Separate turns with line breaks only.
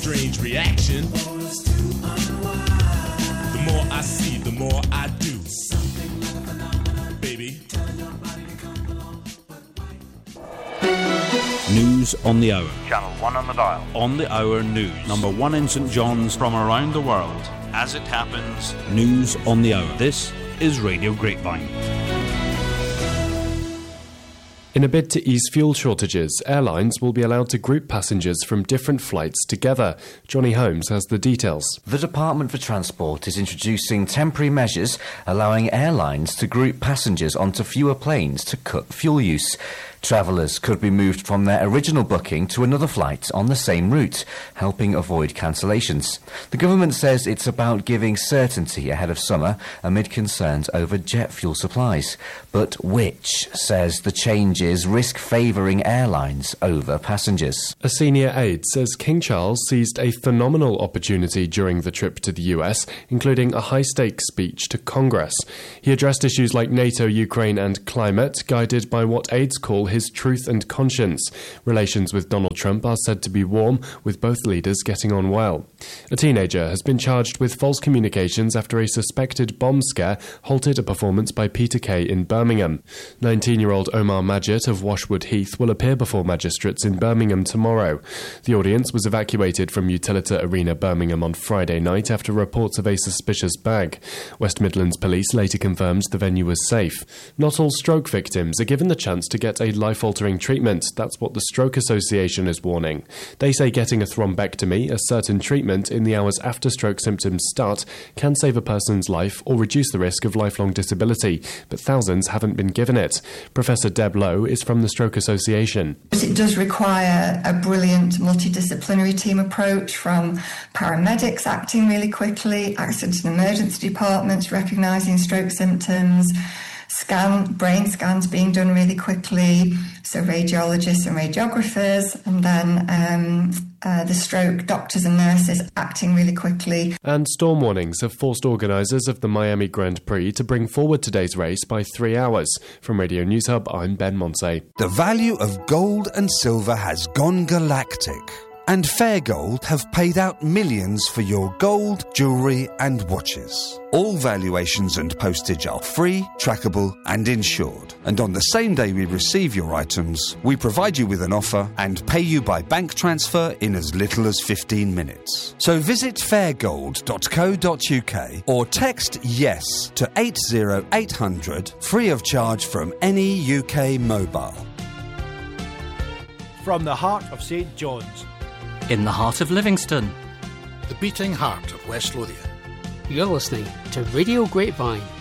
Strange reaction. The more I see, the more I do. Baby.
News on the hour.
Channel 1 on the dial.
On the hour news.
Number 1 in St John's from around the world. As it happens.
News on the hour. This is Radio Grapevine.
In a bid to ease fuel shortages, airlines will be allowed to group passengers from different flights together. Johnny Holmes has the details.
The Department for Transport is introducing temporary measures allowing airlines to group passengers onto fewer planes to cut fuel use. Travellers could be moved from their original booking to another flight on the same route, helping avoid cancellations. The government says it's about giving certainty ahead of summer amid concerns over jet fuel supplies. But Which says the changes risk favouring airlines over passengers.
A senior aide says King Charles seized a phenomenal opportunity during the trip to the US, including a high-stakes speech to Congress. He addressed issues like NATO, Ukraine and climate, guided by what aides call his truth and conscience. Relations with Donald Trump are said to be warm, with both leaders getting on well. A teenager has been charged with false communications after a suspected bomb scare halted a performance by Peter Kay in Birmingham. 19-year-old Omar Majid of Washwood Heath will appear before magistrates in Birmingham tomorrow. The audience was evacuated from Utilita Arena, Birmingham on Friday night after reports of a suspicious bag. West Midlands Police later confirmed the venue was safe. Not all stroke victims are given the chance to get a life-altering treatment. That's what the Stroke Association is warning. They say getting a thrombectomy, a certain treatment in the hours after stroke symptoms start, can save a person's life or reduce the risk of lifelong disability, but thousands haven't been given it. Professor Deb Lowe is from the Stroke Association.
It does require a brilliant multidisciplinary team approach from paramedics acting really quickly, accident and emergency departments recognising stroke symptoms, brain scans being done really quickly, so radiologists and radiographers, and then the stroke doctors and nurses acting really quickly.
And storm warnings have forced organisers of the Miami Grand Prix to bring forward today's race by 3 hours. From Radio News Hub, I'm Ben Monsey.
The value of gold and silver has gone galactic, and Fair Gold have paid out millions for your gold, jewellery and watches. All valuations and postage are free, trackable and insured. And on the same day we receive your items, we provide you with an offer and pay you by bank transfer in as little as 15 minutes. So visit fairgold.co.uk or text YES to 80800 free of charge from any UK mobile.
From the heart of St John's,
in the heart of Livingston,
the beating heart of West Lothian.
You're listening to Radio Grapevine